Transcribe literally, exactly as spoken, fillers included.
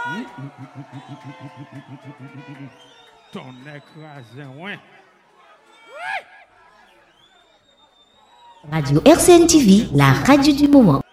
Ton écrasé, ouais. Radio R C N T V, la radio du moment.